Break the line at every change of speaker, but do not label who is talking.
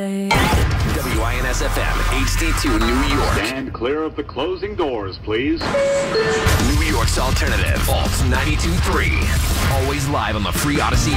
away.
WINS-FM, HD2 New York.
Stand clear of the closing doors, please.
New York's alternative, Alt 92.3. Always live on the free Odyssey